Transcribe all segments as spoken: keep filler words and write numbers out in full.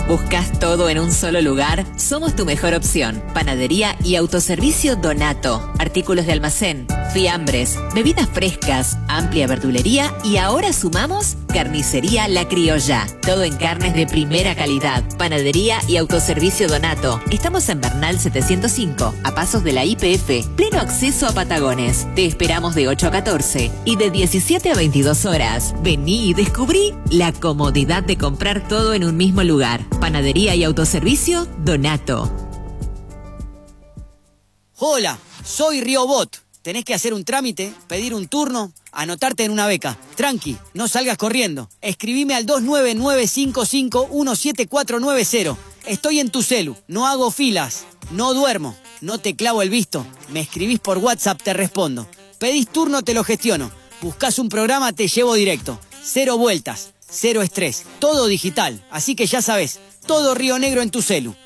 ¿Buscas todo en un solo lugar? Somos tu mejor opción. Panadería y autoservicio Donato. Artículos de almacén, fiambres, bebidas frescas, amplia verdulería y ahora sumamos carnicería La Criolla. Todo en carnes de primera calidad. Panadería y autoservicio Donato. Estamos en Bernal setecientos cinco, a pasos de la I P F, pleno acceso a Patagones. Te esperamos de ocho a catorce y de diecisiete a veintidós horas. Vení y descubrí la comodidad de comprar todo en un mismo lugar. Panadería y autoservicio Donato. Hola, soy Riobot. Tenés que hacer un trámite, pedir un turno, anotarte en una beca. Tranqui, no salgas corriendo. Escribime al dos nueve nueve cinco cinco uno siete cuatro nueve cero. Estoy en tu celu, no hago filas, no duermo, no te clavo el visto. Me escribís por WhatsApp, te respondo. Pedís turno, te lo gestiono. Buscás un programa, te llevo directo. Cero vueltas, cero estrés, todo digital. Así que ya sabés, todo Río Negro en tu celu.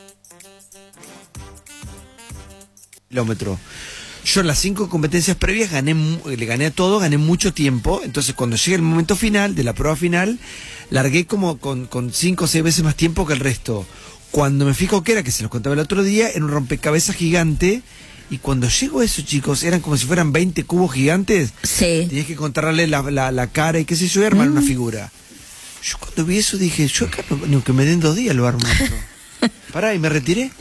Kilómetro. Yo en las cinco competencias previas gané, le gané a todo, gané mucho tiempo. Entonces cuando llega el momento final, de la prueba final, largué como con, con cinco o seis veces más tiempo que el resto. Cuando me fijo que era, que se los contaba el otro día, era un rompecabezas gigante. Y cuando llego a eso, chicos, eran como si fueran veinte cubos gigantes. Sí. Tenías que contarle la, la, la cara y qué sé yo, y armar mm. una figura. Yo cuando vi eso dije, yo acá no, ni aunque me den dos días lo armo esto. Pará, y me retiré.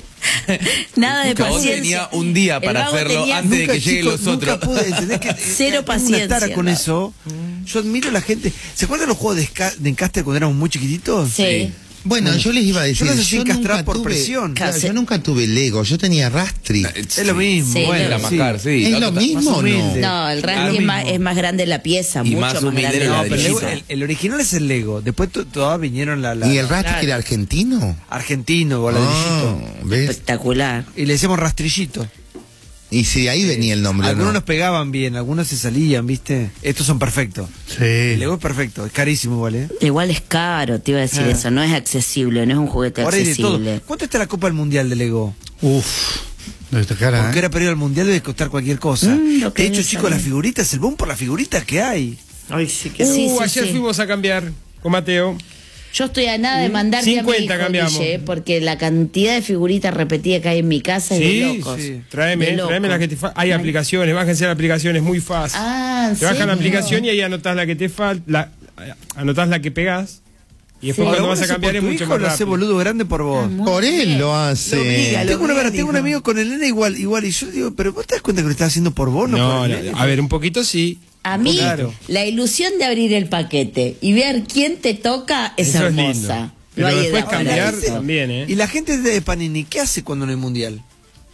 Nada de Cabo paciencia. tenía un día para hacerlo tenía... antes nunca, de que lleguen chicos, los otros. Nunca pude entender que Cero paciencia. Una tara con no. eso. Yo admiro a la gente. ¿Se acuerdan los juegos de, esca... de encaste cuando éramos muy chiquititos? Sí. Sí. Bueno, yo les iba a decir, Yo no sé si yo encastrar nunca por tuve, presión. claro, yo nunca tuve Lego, yo tenía Rastri. Es lo mismo. Sí, bueno, La lo- Macar, sí. ¿Es La lo otra- mismo más o no? humilde. No, el Claro, Rastri es más, mismo. es más grande la pieza, Y mucho más más, humilde grande el la No, pero el, ladrillito. Lego- el, el original es el Lego. Después to- todas vinieron la, la ¿Y el Rastri claro. que era argentino? argentino, voladillito. Ah, ¿ves? Espectacular. Y le decíamos rastrillito. Y si de ahí venía el nombre, ¿o Algunos no? nos pegaban bien, algunos se salían, ¿viste? Estos son perfectos. El Sí. Lego es perfecto, es carísimo igual, ¿eh? Igual es caro, te iba a decir Ah. eso, no es accesible, no es un juguete Ahora hay de todo. accesible. ¿Cuánto está la Copa del Mundial de Lego? Uf, debe estar cara, Porque ¿eh? era periodo al Mundial, debe costar cualquier cosa. Mm, lo que de hecho, debe chicos, saber. las figuritas, el boom por las figuritas que hay. Ay, sí que Uh, sí, sí, ayer sí. fuimos a cambiar con Mateo. Yo estoy a nada de mandarte a mi cincuenta hijo, cambiamos. Guille, porque la cantidad de figuritas repetidas que hay en mi casa es de Sí, locos. sí. Tráeme, De locos. tráeme la que te falta. Hay aplicaciones, bájense la aplicación, es muy fácil. Ah, ¿en te bajan la serio? aplicación y ahí anotás la que te falta, la, anotás la que pegás. Y después Sí. cuando Ahora, vas a ¿vos cambiar por es tu mucho hijo más lo hace rápido. boludo grande por vos. Ah, muy Por él bien. lo hace. tengo, una, verdad, tengo un amigo con el nene igual, igual, y yo digo, pero vos te das cuenta que lo estás haciendo por vos, no, No, por el no, nene? a ver, un poquito sí. A mí, Claro. la ilusión de abrir el paquete y ver quién te toca es Eso es lindo. hermosa. Pero no hay después edad para cambiar eso. también, ¿eh? Y la gente de Panini, ¿qué hace cuando no hay mundial?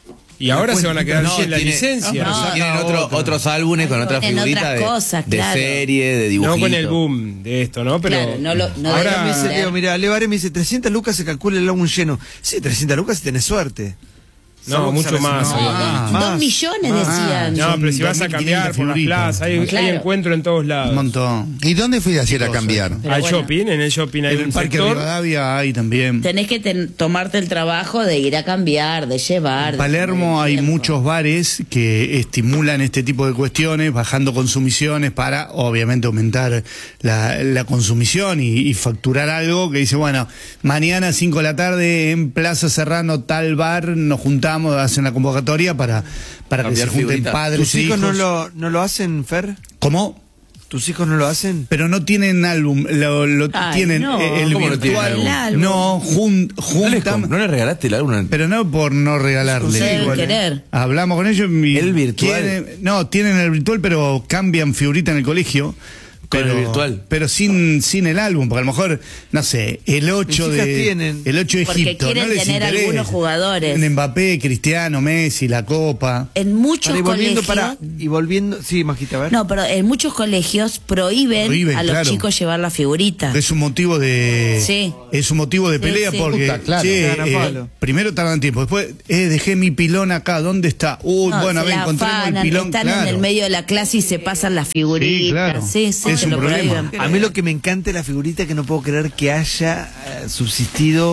Y ahora se van a quedar No, sin la tiene- licencia. No, Pero tienen otro- otros álbumes con otras En figuritas otras de, cosas, de claro. serie, de dibujitos. No con el boom de esto, ¿no? Pero Claro, no lo- no ahora Me dice Claro. Leo, mira, Leo Ares me dice, trescientas lucas se calcula el álbum lleno. Sí, trescientas lucas si tenés suerte. no, Somos- mucho ¿sabes? más. No, hoy en No, día. dos, más. dos millones más. decían. No, pero si vas a dos mil cambiar quinientas por las figuritas. plazas, hay, hay Claro. encuentro en todos lados. Un montón. ¿Y dónde fui ayer a cambiar? Pero Al bueno. shopping, en el shopping hay En un el Parque sector. Rivadavia hay también. Tenés que ten- tomarte el trabajo de ir a cambiar, de llevar. En de Palermo poner hay tiempo. muchos bares que estimulan este tipo de cuestiones, bajando consumiciones para, obviamente, aumentar la, la consumición y, y facturar algo que dice, bueno, mañana cinco de la tarde en Plaza Serrano, tal bar, nos juntamos, hacen la convocatoria para, para que se Cambiar junten figuritas. padres ¿Tus e hijos hijos. no lo, no lo hacen, Fer? ¿Cómo? ¿Tus hijos no lo hacen? Pero no tienen álbum, lo, lo Ay, tienen no. eh, el ¿Cómo no tienen virtual. álbum? El álbum. No, jun- ¿No, les juntan, comp- ¿No le regalaste el álbum? pero no por no regalarle. Deben igual, ¿eh? querer. Hablamos con ellos y ¿El virtual? quieren- no, tienen el virtual, pero cambian figurita en el colegio. Con Pero, el virtual. pero sin sin el álbum, porque a lo mejor, no sé, el ocho Mis hijas de tienen. el ocho de Porque Egipto, quieren no les tener interesa. algunos jugadores. En Mbappé, Cristiano, Messi, la Copa. En muchos Para, y volviendo colegios. para. Y volviendo. Sí, Majita, a ver. No, pero en muchos colegios prohíben, Prohíben, a los claro. chicos llevar la figurita. Es un motivo de Sí. es un motivo de Sí, pelea sí. porque Puta, claro. che, Cagan a eh, palo. primero tardan tiempo, después eh, dejé mi pilón acá, ¿dónde está? Uy, No, bueno, a se ver, la encontremos el afanan, pilón, están claro. en el medio de la clase y se pasan las figuritas. Sí, claro. Sí, sí, Es se un lo problema. prohíben. A mí lo que me encanta es la figurita que no puedo creer que haya eh, subsistido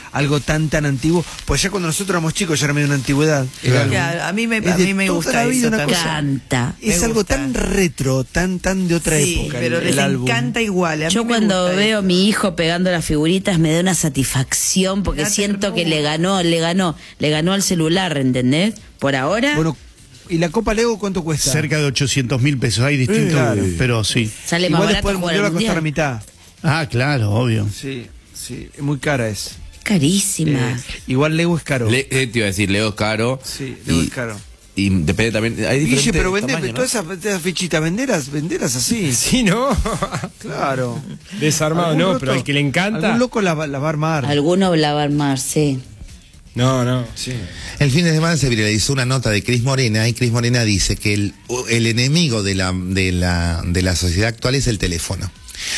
algo tan tan antiguo, pues ya cuando nosotros éramos chicos ya era medio una antigüedad. el Claro. álbum. Claro, a mí me, Es a de mí me toda gusta la vida eso una también. cosa. Canta. Es Me algo gusta. tan retro, tan tan de otra Sí, época. pero el, les el álbum. encanta igual. A mí Yo me cuando gusta veo a eso. mi hijo pegando las figuritas me da una satisfacción porque Una siento que ternura. le ganó, le ganó, le ganó al celular, ¿entendés? Por ahora Bueno, ¿y la Copa Lego cuánto cuesta? Cerca de ochocientos mil pesos. Hay distintos, Claro. pero sí. sale más Igual barato después del jugar mundial va al a costar la mundial. mitad. Ah, claro, obvio. Sí, sí, es muy cara es. Carísima. Eh, igual Lego es caro. Le- eh, te iba a decir, Leo es caro. Sí, Lego y, es caro. Y depende también. Hay Guille, diferentes pero vende tamaños, ¿no? todas esas, esas fichitas, venderas, venderas así. Sí, ¿no? Claro. Desarmado ¿Algún no, loco- pero al que le encanta. Algún loco la, va- la va a armar. Alguno la va a armar, sí. No, no. Sí. El fin de semana se viralizó una nota de Cris Morena y Cris Morena dice que el, el enemigo de la, de, la, de la sociedad actual es el teléfono.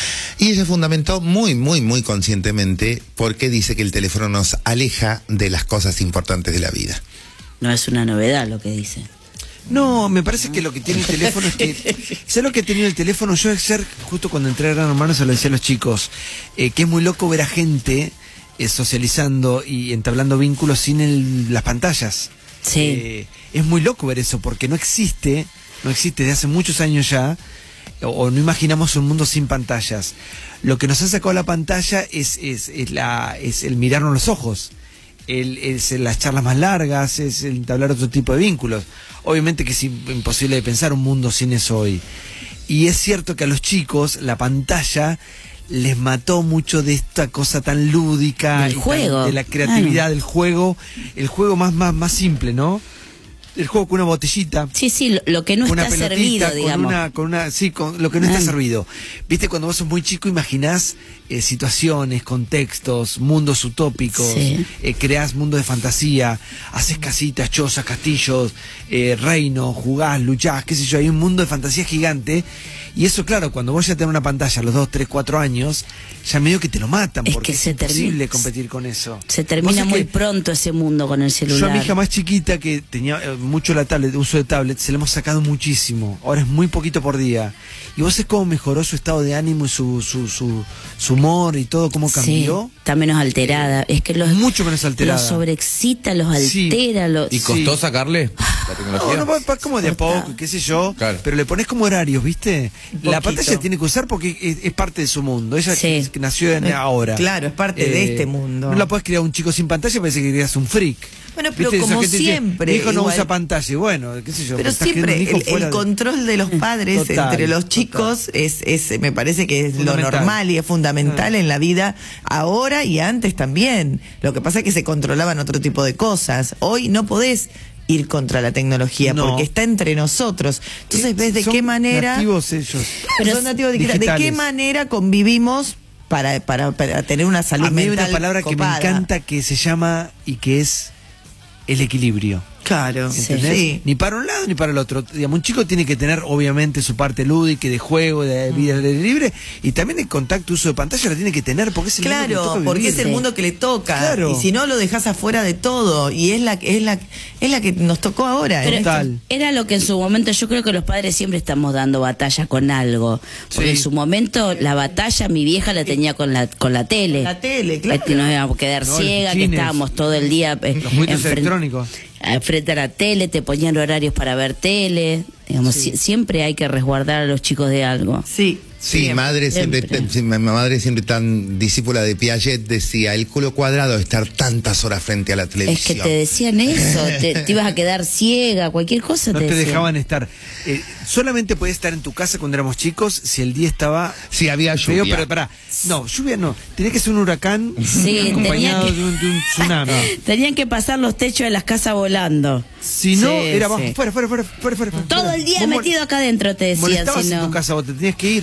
Y ella fundamentó muy, muy, muy conscientemente porque dice que el teléfono nos aleja de las cosas importantes de la vida. No es una novedad lo que dice. No, me parece que lo que tiene el teléfono es que... ¿Sabes lo que ha tenido el teléfono? Yo ayer, justo cuando entré a Gran Hermano, se lo decía a los chicos, eh, que es muy loco ver a gente eh, socializando y entablando vínculos sin el- las pantallas. Sí. Eh, es muy loco ver eso, porque no existe, no existe desde hace muchos años ya, o, o no imaginamos un mundo sin pantallas. Lo que nos ha sacado la pantalla es, es, es, la, es el mirarnos los ojos, el, es las charlas más largas, es el entablar otro tipo de vínculos. Obviamente que es imposible de pensar un mundo sin eso hoy. Y es cierto que a los chicos la pantalla les mató mucho de esta cosa tan lúdica, Del y tan- juego, de la creatividad claro. del juego, el juego más, más, más simple, ¿no? El juego con una botellita. Sí, sí, lo, lo que no una está pelotita, servido, con digamos. una, con una, sí, con lo que no está Ah. servido. Viste, cuando vos sos muy chico imaginás eh, situaciones, contextos, mundos utópicos, Sí. eh, creás mundos de fantasía, haces casitas, chozas, castillos, eh, reinos, jugás, luchás, qué sé yo, hay un mundo de fantasía gigante. Y eso, claro, cuando vos ya tenés una pantalla a los dos, tres, cuatro años, ya medio que te lo matan, Es porque que es se imposible termina- competir con eso. Se Vos termina sabés muy que pronto ese mundo con el celular. yo a mi hija más chiquita, que tenía eh, mucho la tablet, uso de tablet, se le hemos sacado muchísimo. Ahora es muy poquito por día. Y vos sabés cómo mejoró su estado de ánimo y su, su, su, su humor y todo, cómo cambió. Sí, está menos alterada. Es que los, Mucho menos alterada. los sobreexcita, los Sí. altera. Los... ¿Y costó Sí. sacarle la tecnología? No, no, va, va como de a poco, qué sé yo. Claro. Pero le pones como horarios, ¿viste? Un La poquito. pantalla tiene que usar porque es, es parte de su mundo. Ella Sí. que nació en Eh, ahora. claro, es parte de este mundo. No la puedes criar un chico sin pantalla, parece que crias un freak. Bueno, pero ¿Viste? Esa como gente dice, siempre, Mi hijo no igual- usa pantalla. Y bueno, qué sé yo. Pero estás criando siempre un hijo el, fuera el de- control de los padres Total, entre los total. chicos es, es, me parece que es lo Fundamental. normal y es fundamental en la vida ahora y antes también. Lo que pasa es que se controlaban otro tipo de cosas. Hoy no podés ir contra la tecnología No. porque está entre nosotros. Entonces ves de Son qué manera nativos ellos. Pero son nativos digitales. de qué digitales. manera convivimos para, para, para tener una salud A mí hay mental una palabra copada. que me encanta que se llama y que es el equilibrio. Claro, ¿Entendés? sí. Ni para un lado ni para el otro. Digamos, un chico tiene que tener, obviamente, su parte lúdica, de juego, de vida al aire libre, y también el contacto, uso de pantalla, la tiene que tener, porque es el mundo que le Claro, toca porque vivir. es el mundo que le toca. Claro. Y si no, lo dejas afuera de todo. Y es la, es la, es la que nos tocó ahora. Pero ¿eh? Total. era lo que en su momento, yo creo que los padres siempre estamos dando batalla con algo. Porque Sí. en su momento la batalla mi vieja la tenía con la con la tele. La tele, claro. Que nos íbamos a quedar No, los ciega, que chines. estábamos todo el día eh, Los juguetes enfrente- electrónicos. frente a la tele, te ponían horarios para ver tele. Digamos, si- siempre hay que resguardar a los chicos de algo. Sí. Sí, siempre. madre siempre, Siempre. sí, mi madre siempre tan discípula de Piaget decía, el culo cuadrado de estar tantas horas frente a la Es televisión. que te decían eso, te, te ibas a quedar ciega, cualquier cosa No te te decían. dejaban estar. Eh, solamente podías estar en tu casa cuando éramos chicos si el día estaba Sí, había feo, lluvia. pero pará. No, lluvia no. Tenía que ser un huracán Sí, acompañado tenía que- de, un, de un tsunami. Tenían que pasar los techos de las casas volando. Si no, Sí, era abajo, sí. fuera, fuera, fuera, fuera, fuera, fuera. Todo el día Vos mol- metido acá adentro, te decían. Molestabas Si en no. tu casa, vos te tenías que ir.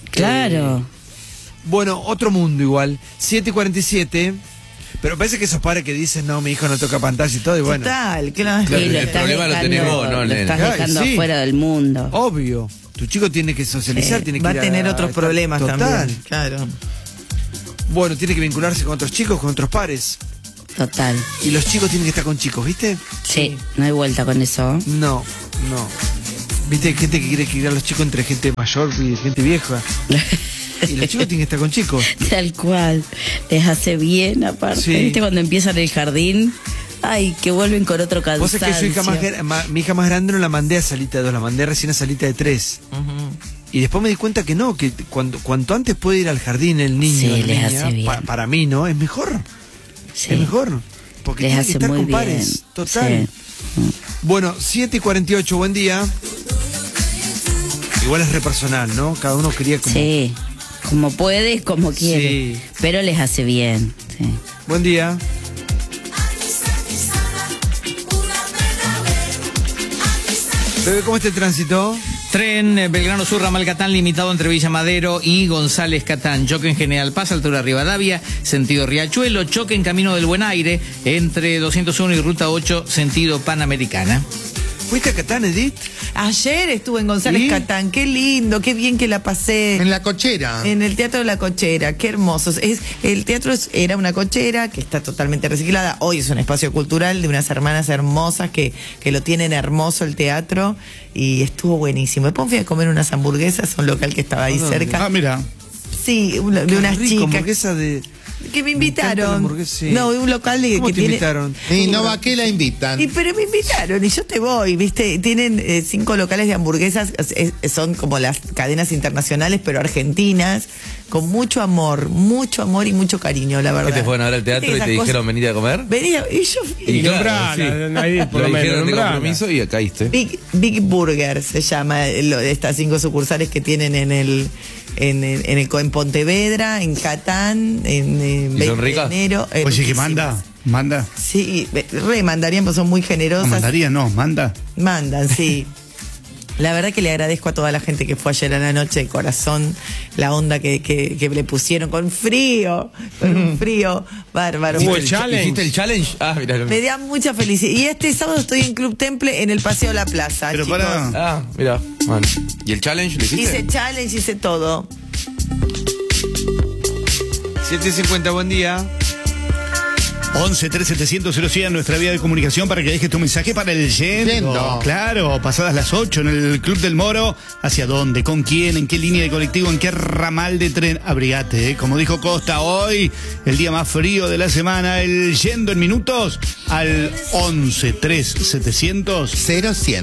Claro. Bueno, otro mundo igual. siete y cuarenta y siete. Pero parece que esos padres que dicen, no, mi hijo no toca pantalla y todo, y bueno. Total, claro. Claro, Sí, lo el estás problema lo dejando, tenés vos, no, lo nene. estás Ay, dejando sí. afuera del mundo. Obvio. Tu chico tiene que socializar, Eh, tiene que va ir a tener otros estar- problemas Total. también. Claro. Bueno, tiene que vincularse con otros chicos, con otros pares. Total. Y los chicos tienen que estar con chicos, ¿viste? Sí, no hay vuelta con eso. No, no. ¿Viste? Hay gente que quiere criar a los chicos entre gente mayor y gente vieja. Y los chicos tienen que estar con chicos. Tal cual. Les hace bien, aparte. Sí. ¿Viste cuando empiezan el jardín? Ay, que vuelven con otro cansancio. Vos sabés que su hija más, gra- ma- mi hija más grande no la mandé a salita de dos, la mandé recién a salita de tres. Ujú. Y después me di cuenta que no, que cuando cuanto antes puede ir al jardín el niño, Sí, la les niña, hace bien. pa- para mí, ¿no? Es mejor. Sí. Es mejor. Porque Les tiene que hace estar muy con bien. pares. Total. Sí. Bueno, siete y cuarenta y ocho, buen día. Igual es re personal, ¿no? Cada uno quería como. Sí, como puede, como quiere. Sí. Pero les hace bien. Sí. Buen día. Bebé, ¿cómo está el tránsito? Tren eh, Belgrano Sur, Ramal Catán, limitado entre Villa Madero y González Catán. Choque en General Paz, altura Rivadavia, sentido Riachuelo. Choque en Camino del Buen Aire, entre doscientos uno y Ruta ocho, sentido Panamericana. ¿Fuiste a Catán, Edith? Ayer estuve en González ¿Sí? Catán, qué lindo, qué bien que la pasé. En la cochera. En el Teatro de la Cochera, qué hermosos. Es, el teatro es- era una cochera que está totalmente reciclada. Hoy es un espacio cultural de unas hermanas hermosas que, que lo tienen hermoso el teatro y estuvo buenísimo. Después fui a comer unas hamburguesas a un local que estaba ahí ¿A dónde? cerca. Ah, mira. Sí, una- de unas Rico, chicas hamburguesa de. que me Me encanta la invitaron. hamburguesa, sí. No, un local de, ¿Cómo que te tiene. invitaron? Y no va que la invitan. Y pero me invitaron y yo te voy, ¿viste? Tienen eh, cinco locales de hamburguesas, es- es- son como las cadenas internacionales, pero argentinas, con mucho amor, mucho amor y mucho cariño, la verdad. ¿Qué te fueron a ver al teatro y Esas te cosas- dijeron venir a comer? Venía, y yo fui. Y claro, Nombrala, sí. ahí, por Lo lo menos, dijeron de nombrala. compromiso y caíste. Big, Big Burger se llama eh, lo de estas cinco sucursales que tienen en el en, el- en, el, en Pontevedra, en Catán, en, en ¿Y son veinte de ricas? enero. eh, Oye, ¿qué riquísimas. manda? ¿Manda? Sí, eh, re mandarían, pues son muy No, generosas. mandaría, no, manda. Mandan, sí. La verdad que le agradezco a toda la gente que fue ayer a la noche, de corazón, la onda que, que, que le pusieron con frío, con un frío bárbaro. Hubo Me el challenge. ¿Hiciste el challenge? Ah, mira. lo- da mucha felicidad. Y este sábado estoy en Club Temple en el Paseo La Plaza, Pero chicos. para. Ah, mira. Bueno. ¿Y el challenge lo hiciste? Hice challenge, hice todo. siete cincuenta, buen día. once tres setecientos cero cien, nuestra vía de comunicación para que dejes tu mensaje para el yendo. Yendo. Claro, pasadas las ocho en el Club del Moro. ¿Hacia dónde? ¿Con quién? ¿En qué línea de colectivo? ¿En qué ramal de tren? Abrigate, ¿eh? Como dijo Costa, hoy, el día más frío de la semana, el yendo en minutos al once tres setecientos. Cero cien.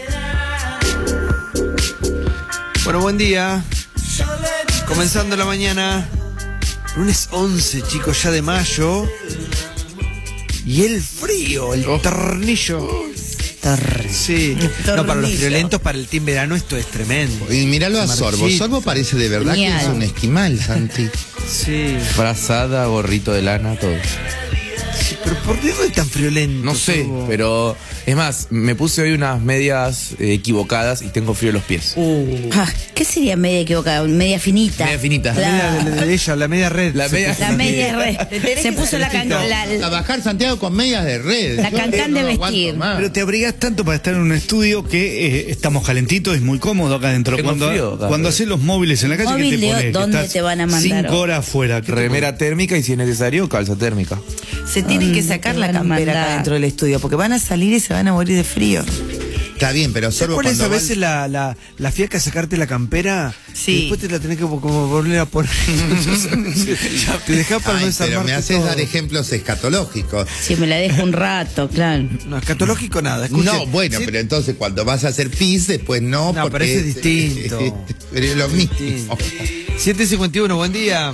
Bueno, buen día. Comenzando la mañana. Lunes once, chicos, ya de mayo. Y el frío, el tornillo. Sí. No, para los Tornillo. friolentos, para el team verano, esto es tremendo. Y míralo a Sorbo. Marchito. Sorbo parece de verdad que es Genial. un esquimal, Santi. Sí. Frazada, gorrito de lana, todo. Sí, pero ¿por qué no es tan friolento? No sé, Sorbo? pero es más, me puse hoy unas medias eh, equivocadas y tengo frío en los pies. Ah, ¿qué sería media equivocada? Media finita. Media finita. La media Claro. de, de- de ella, la media red. La Se media- puso. La media es re. tenés Se que puso la, can- No, la- a bajar Santiago con medias de red. La Yo cancán no de aguanto vestir. más. Pero te abrigas tanto para estar en un estudio que eh, estamos calentitos, es muy cómodo acá adentro. Tengo Cuando, frío acá. cuando haces los móviles en la calle, Móvil ¿qué te de- pones? Que ¿dónde estás te van a mandar? Cinco horas afuera. ¿Qué te Remera térmica y si es necesario, calza térmica. Se tienen que Ay, sacar te la van a campera mandar. acá dentro del estudio, porque van a salir y se van a morir de frío. Está bien, pero ¿Sabes Sorbo cuál es cuando a van- veces la, la, la fiaca sacarte la campera? Sí. Y después te la tenés que como volver a poner. Te dejás para Ay, no pero me desarmarte haces todo. dar ejemplos escatológicos. Si me la dejo un rato, claro. No, escatológico nada. Escuche. No, bueno, Sí, pero entonces cuando vas a hacer pis, después no, No, porque pero ese es distinto. Pero es lo mismo. distinto. siete cincuenta y uno, buen día.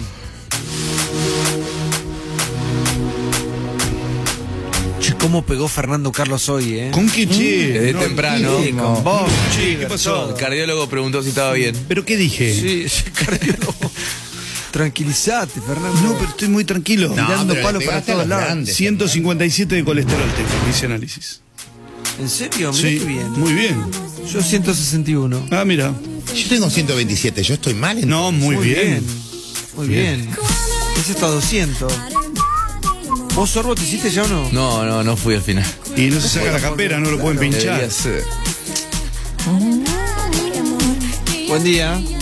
Che, cómo pegó Fernando Carlos hoy, ¿eh? ¿Con qué che? Desde No, temprano. Sí, con vos. Che, ¿qué pasó? El cardiólogo preguntó si estaba bien. ¿Pero qué dije? Sí, sí, cardiólogo. Tranquilizate, Fernando. No, pero estoy muy tranquilo. No, Tirando pero le palos para pegaste a todos los lados. grandes. ciento cincuenta y siete de colesterol tengo, dice análisis. ¿En serio? Mirá Sí, qué bien. muy bien. Yo ciento sesenta y uno. Ah, mira. Yo tengo ciento veintisiete, yo estoy mal. entonces. No, muy, bien. Muy bien. Ese está a doscientos. ¿Vos, Sorbo, te hiciste ya o no? No, no, no fui al final. Y no se saca la campera, no lo pueden pinchar. Debería ser. Buen día. Ay,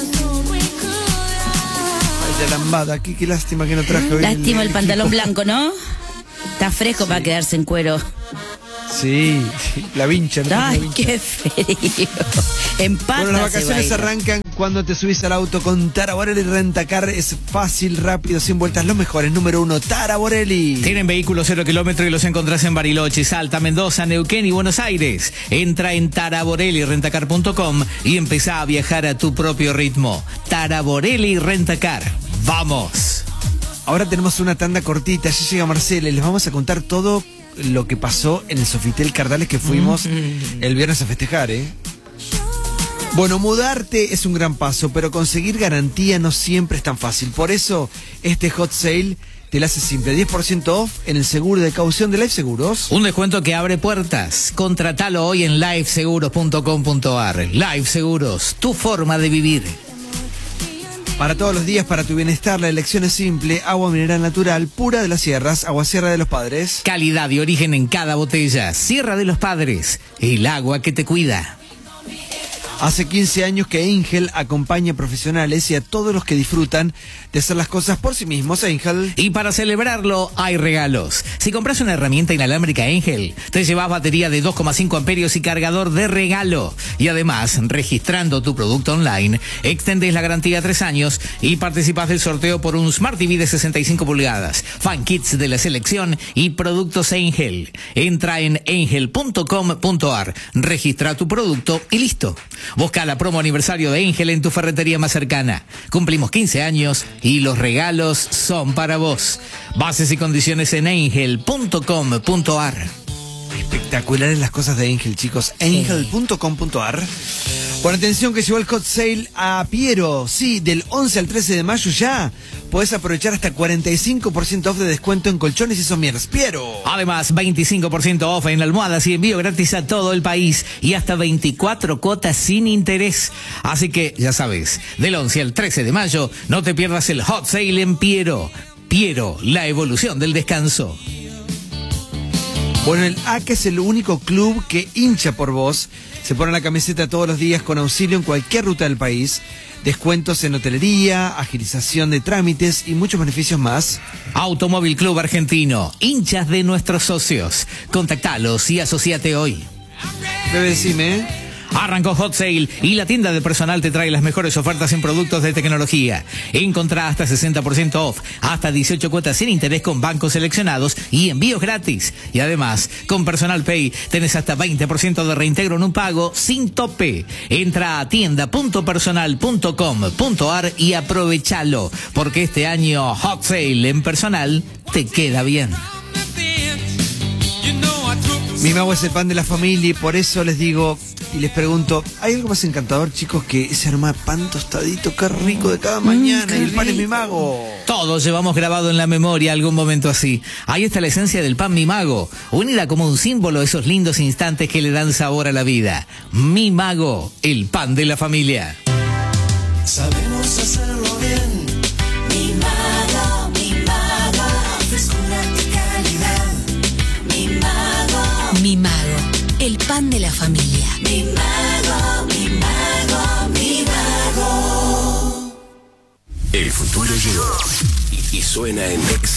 de lambada. Qué, qué lástima que no traje hoy. Lástima el pantalón equipo. blanco, ¿no? Está fresco para quedarse en cuero. Sí, sí, la vincha. ¿No? Ay, La vincha. qué frío. Empata. Bueno, las se vacaciones baila. arrancan cuando te subís al auto con Tara Borelli Rentacar. Es fácil, rápido, sin vueltas. Los mejores. Número uno, Tara Borelli. Tienen vehículos cero kilómetros y los encontrás en Bariloche, Salta, Mendoza, Neuquén y Buenos Aires. Entra en taraborelli rentacar punto com y empezá a viajar a tu propio ritmo. Tara Borelli Rentacar. ¡Vamos! Ahora tenemos una tanda cortita. Ya llega Marcela y les vamos a contar todo lo que pasó en el Sofitel Cardales que fuimos mm-hmm. el viernes a festejar, ¿eh? Bueno, mudarte es un gran paso, pero conseguir garantía no siempre es tan fácil. Por eso, este hot sale te lo hace simple. diez por ciento off en el seguro de caución de Life Seguros. Un descuento que abre puertas. Contratalo hoy en life seguros punto com punto a r. Life Seguros, tu forma de vivir. Para todos los días, para tu bienestar, la elección es simple. Agua mineral natural, pura de las sierras, agua Sierra de los Padres. Calidad y origen en cada botella. Sierra de los Padres, el agua que te cuida. Hace quince años que Angel acompaña a profesionales y a todos los que disfrutan de hacer las cosas por sí mismos, Angel. Y para celebrarlo hay regalos. Si compras una herramienta inalámbrica Angel, te llevas batería de dos coma cinco amperios y cargador de regalo. Y además, registrando tu producto online, extendés la garantía a tres años y participás del sorteo por un Smart T V de sesenta y cinco pulgadas, fan kits de la selección y productos Angel. Entra en angel punto com punto a r, registra tu producto y listo. Busca la promo aniversario de Angel en tu ferretería más cercana. Cumplimos quince años y los regalos son para vos. Bases y condiciones en angel punto com punto a r. Espectaculares las cosas de Angel, chicos. angel punto com punto a r. Bueno, atención que llegó el hot sale a Piero. Sí, del once al trece de mayo ya podés aprovechar hasta cuarenta y cinco por ciento off de descuento en colchones y somieres. Piero. Además, veinticinco por ciento off en almohadas y envío gratis a todo el país y hasta veinticuatro cuotas sin interés. Así que, ya sabes, del once al trece de mayo, no te pierdas el hot sale en Piero. Piero, la evolución del descanso. Bueno, el A C A es el único club que hincha por vos. Se pone la camiseta todos los días con auxilio en cualquier ruta del país. Descuentos en hotelería, agilización de trámites y muchos beneficios más. Automóvil Club Argentino, hinchas de nuestros socios. Contactalos y asociate hoy. Bebé, decime, ¿eh? Arrancó Hot Sale y la tienda de personal te trae las mejores ofertas en productos de tecnología. Encontrá hasta sesenta por ciento off, hasta dieciocho cuotas sin interés con bancos seleccionados y envíos gratis. Y además, con Personal Pay tenés hasta veinte por ciento de reintegro en un pago sin tope. Entra a tienda punto personal punto com punto a r y aprovechalo, porque este año Hot Sale en personal te queda bien. Mi mago es el pan de la familia y por eso les digo y les pregunto, ¿hay algo más encantador, chicos, que ese aroma de pan tostadito, qué rico de cada mañana? Mm, y el pan es mi mago. Todos llevamos grabado en la memoria algún momento así. Ahí está la esencia del pan Mi Mago, unida como un símbolo de esos lindos instantes que le dan sabor a la vida. Mi Mago, el pan de la familia. Sabemos hacerlo bien. Mi Mago, mi Mago, frescura y calidad. Mi Mago, Mi Mago, el pan de la familia. mi Mago, mi Mago, mi Mago. El futuro llegó y, y suena en X.